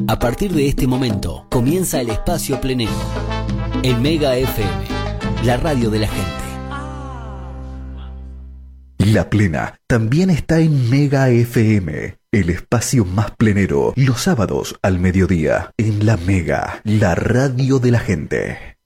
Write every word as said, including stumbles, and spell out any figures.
A partir de este momento, comienza el Espacio Plenero. En Mega F M, la radio de la gente. La Plena también está en Mega F M, el espacio más plenero, los sábados al mediodía, en La Mega, la radio de la gente.